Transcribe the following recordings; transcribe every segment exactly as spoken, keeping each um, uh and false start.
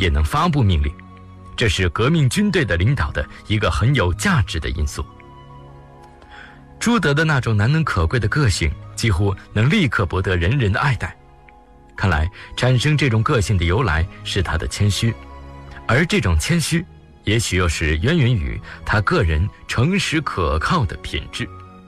也能发布命令，这是革命军队的领导的一个很有价值的因素。朱德的那种难能可贵的个性，几乎能立刻博得人人的爱戴。看来产生这种个性的由来是他的谦虚，而这种谦虚也许又是渊源于他个人诚实可靠的品质。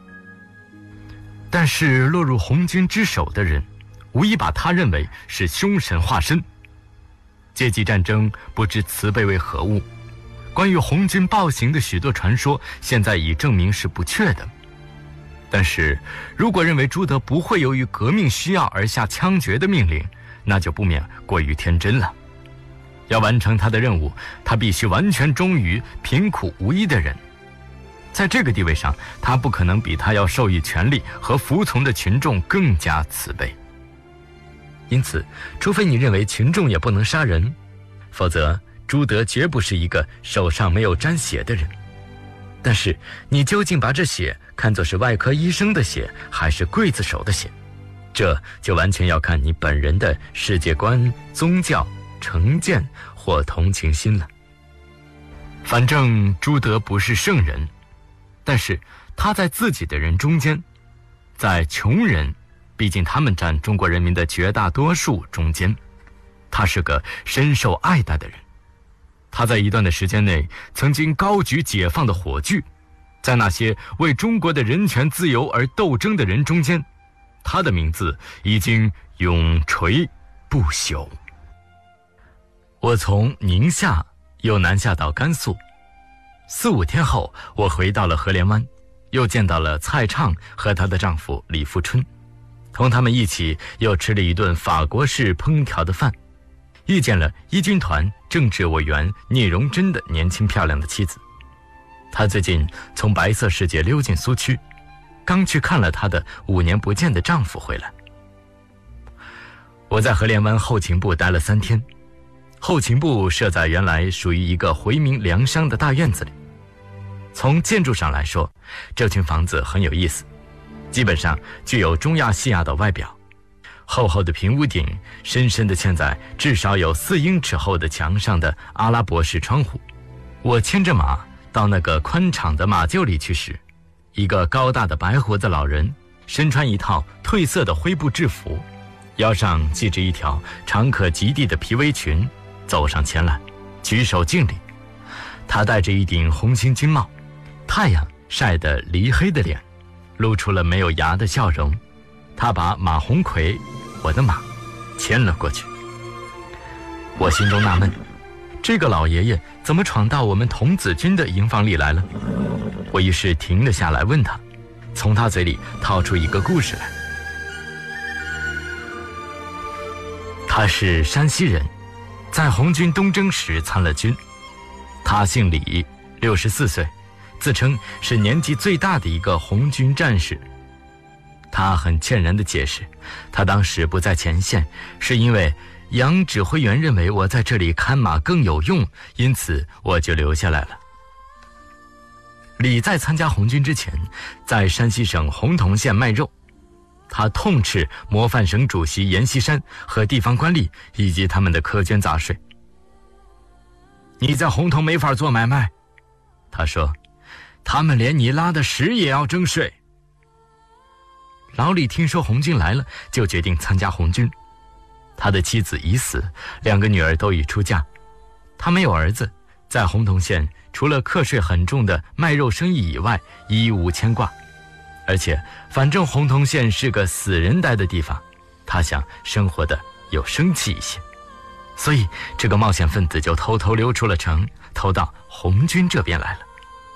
但是落入红军之手的人，无疑把他认为是凶神化身。阶级战争不知慈悲为何物，关于红军暴行的许多传说，现在已证明是不确的。但是如果认为朱德不会由于革命需要而下枪决的命令，那就不免过于天真了。要完成他的任务，他必须完全忠于贫苦无依的人。在这个地位上，他不可能比他要授予权力和服从的群众更加慈悲。因此，除非你认为群众也不能杀人，否则朱德绝不是一个手上没有沾血的人。但是你究竟把这血看作是外科医生的血，还是刽子手的血，这就完全要看你本人的世界观、宗教、成见或同情心了。反正朱德不是圣人，但是他在自己的人中间，在穷人，毕竟他们占中国人民的绝大多数中间，他是个深受爱戴的人。他在一段的时间内曾经高举解放的火炬，在那些为中国的人权自由而斗争的人中间，他的名字已经永垂不朽。我从宁夏又南下到甘肃，四五天后，我回到了河连湾，又见到了蔡畅和她的丈夫李富春，同他们一起又吃了一顿法国式烹调的饭，遇见了一军团政治委员聂荣臻的年轻漂亮的妻子。她最近从白色世界溜进苏区，刚去看了她的五年不见的丈夫回来。我在河连湾后勤部待了三天，后勤部设在原来属于一个回民粮商的大院子里。从建筑上来说，这群房子很有意思，基本上具有中亚西亚的外表，厚厚的平屋顶深深地嵌在至少有四英尺厚的墙上的阿拉伯式窗户。我牵着马到那个宽敞的马厩里去时，一个高大的白胡子老人身穿一套褪色的灰布制服，腰上系着一条长可及地的皮围裙，走上前来举手敬礼。他戴着一顶红星军帽，太阳晒得梨黑的脸露出了没有牙的笑容。他把马红奎，我的马，牵了过去。我心中纳闷，这个老爷爷怎么闯到我们童子军的营房里来了？我于是停了下来问他，从他嘴里套出一个故事来。他是山西人，在红军东征时参了军。他姓李，六十四岁，自称是年纪最大的一个红军战士。他很歉然地解释，他当时不在前线，是因为杨指挥员认为我在这里看马更有用，因此我就留下来了。李在参加红军之前，在山西省洪洞县卖肉，他痛斥模范省主席阎锡山和地方官吏以及他们的苛捐杂税。你在洪洞没法做买卖，他说，他们连你拉的屎也要征税。老李听说红军来了，就决定参加红军。他的妻子已死，两个女儿都已出嫁，他没有儿子，在洪洞县除了课税很重的卖肉生意以外，一无牵挂。而且反正洪洞县是个死人待的地方，他想生活的有生气一些，所以这个冒险分子就偷偷溜出了城，偷到红军这边来了。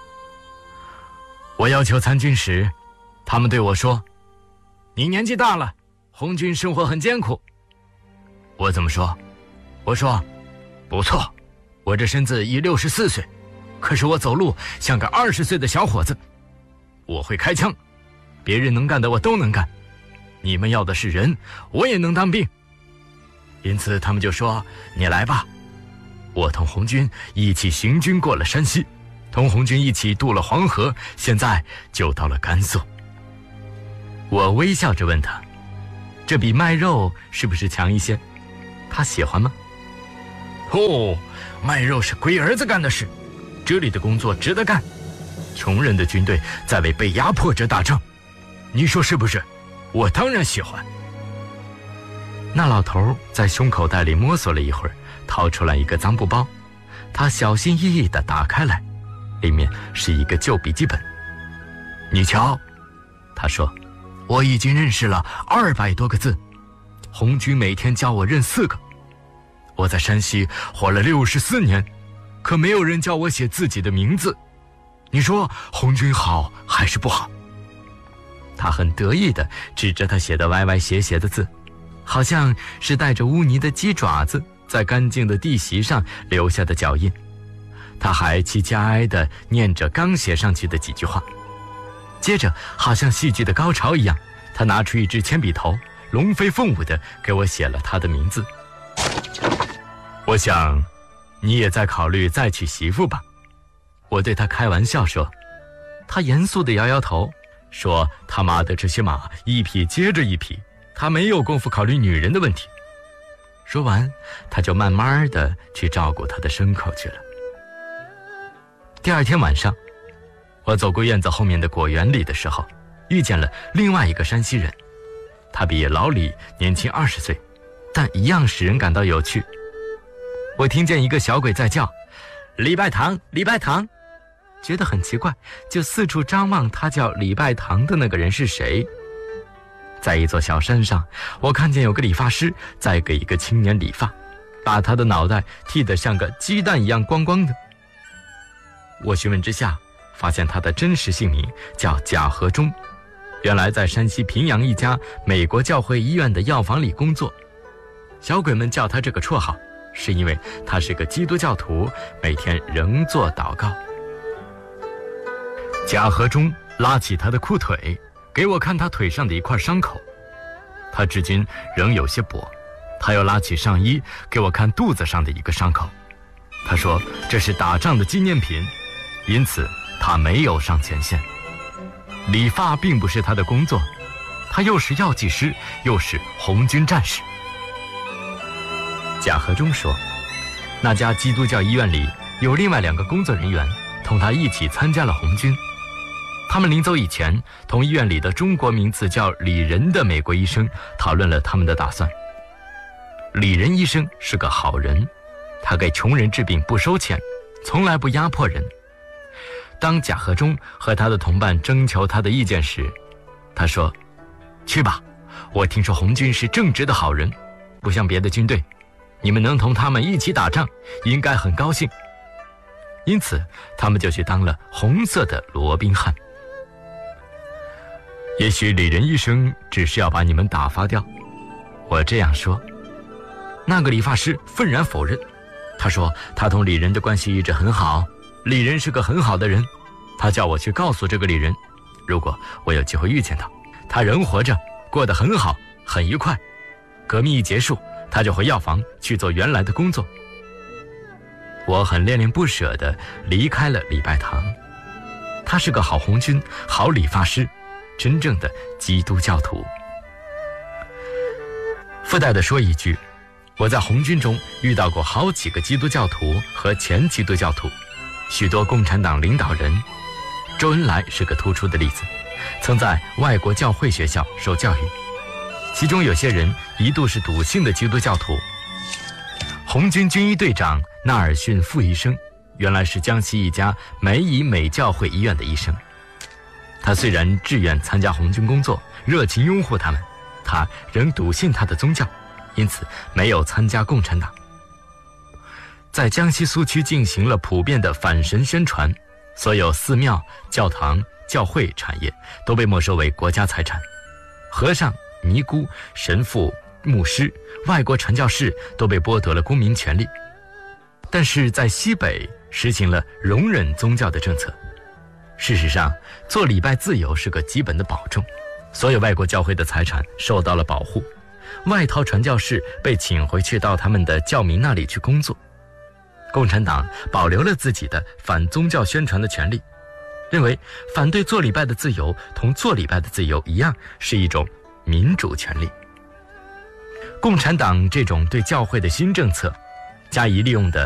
我要求参军时，他们对我说，你年纪大了，红军生活很艰苦。我怎么说？我说，不错，我这身子已六十四岁，可是我走路像个二十岁的小伙子。我会开枪，别人能干的我都能干，你们要的是人，我也能当兵。因此他们就说，你来吧。我同红军一起行军过了山西，同红军一起渡了黄河，现在就到了甘肃。我微笑着问他，这比卖肉是不是强一些？他喜欢吗？ 哦，卖肉是龟儿子干的事，这里的工作值得干。穷人的军队在为被压迫者打仗，你说是不是？我当然喜欢。那老头在胸口袋里摸索了一会儿，掏出来一个脏布包，他小心翼翼地打开来，里面是一个旧笔记本。你瞧，他说，我已经认识了二百多个字，红军每天教我认四个。我在山西活了六十四年，可没有人教我写自己的名字。你说红军好还是不好？他很得意地指着他写的歪歪斜斜的字，好像是带着污泥的鸡爪子在干净的地席上留下的脚印。他还凄凄哀哀地念着刚写上去的几句话，接着好像戏剧的高潮一样，他拿出一支铅笔头，龙飞凤舞地给我写了他的名字。我想你也在考虑再娶媳妇吧，我对他开玩笑说。他严肃地摇摇头，说他妈的这些马一匹接着一匹，他没有功夫考虑女人的问题。说完，他就慢慢地去照顾他的牲口去了。第二天晚上，我走过院子后面的果园里的时候，遇见了另外一个山西人，他比老李年轻二十岁，但一样使人感到有趣。我听见一个小鬼在叫，礼拜堂，礼拜堂，觉得很奇怪，就四处张望他叫礼拜堂的那个人是谁。在一座小山上，我看见有个理发师在给一个青年理发，把他的脑袋剃得像个鸡蛋一样光光的。我询问之下，发现他的真实姓名叫贾和忠，原来在山西平阳一家美国教会医院的药房里工作。小鬼们叫他这个绰号，是因为他是个基督教徒，每天仍做祷告。贾和忠拉起他的裤腿，给我看他腿上的一块伤口，他至今仍有些跛。他又拉起上衣给我看肚子上的一个伤口，他说这是打仗的纪念品，因此他没有上前线。理发并不是他的工作，他又是药剂师，又是红军战士。贾和忠说，那家基督教医院里有另外两个工作人员同他一起参加了红军。他们临走以前，同医院里的中国名字叫李仁的美国医生讨论了他们的打算。李仁医生是个好人，他给穷人治病不收钱，从来不压迫人。当贾和忠和他的同伴征求他的意见时，他说，去吧，我听说红军是正直的好人，不像别的军队，你们能同他们一起打仗，应该很高兴。因此他们就去当了红色的罗宾汉。也许李仁医生只是要把你们打发掉，我这样说。那个理发师愤然否认，他说他同李仁的关系一直很好，李仁是个很好的人，他叫我去告诉这个李仁，如果我有机会遇见他，他人活着，过得很好，很愉快，革命一结束，他就回药房去做原来的工作。我很恋恋不舍地离开了礼拜堂。他是个好红军，好理发师，真正的基督教徒。附带地说一句，我在红军中遇到过好几个基督教徒和前基督教徒，许多共产党领导人。周恩来是个突出的例子，曾在外国教会学校受教育，其中有些人一度是笃信的基督教徒。红军军医队长纳尔逊副医生原来是江西一家美以美教会医院的医生，他虽然志愿参加红军工作，热情拥护他们，他仍笃信他的宗教，因此没有参加共产党。在江西苏区进行了普遍的反神宣传，所有寺庙、教堂、教会产业都被没收为国家财产，和尚、尼姑、神父、牧师、外国传教士都被剥夺了公民权利。但是在西北实行了容忍宗教的政策，事实上做礼拜自由是个基本的保证，所有外国教会的财产受到了保护，外逃传教士被请回去到他们的教民那里去工作。共产党保留了自己的反宗教宣传的权利，认为反对做礼拜的自由同做礼拜的自由一样是一种民主权利。共产党这种对教会的新政策， 加以利用的